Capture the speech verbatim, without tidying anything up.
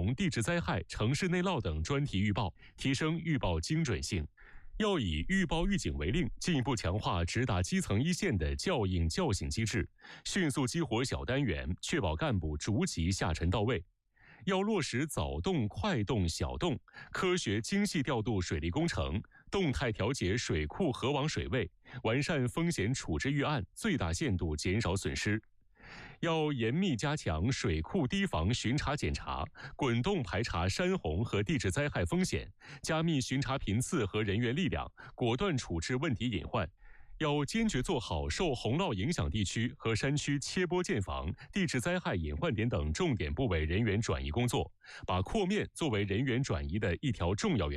容地质灾害、城市内涝等专题预报，提升预报精准性。要以预报预警为令，进一步强化直达基层一线的校应叫醒机制，迅速激活小单元，确保干部逐级下沉到位。要落实早动、快动、小动，科学精细调度水利工程，动态调节水库河网水位，完善风险处置预案，最大限度减少损失。要严密加强水库堤防巡查检查，滚动排查山洪和地质灾害风险，加密巡查频次和人员力量，果断处置问题隐患。要坚决做好受洪涝影响地区和山区切波建防、地质灾害隐患点等重点部位人员转移工作，把扩面作为人员转移的一条重要元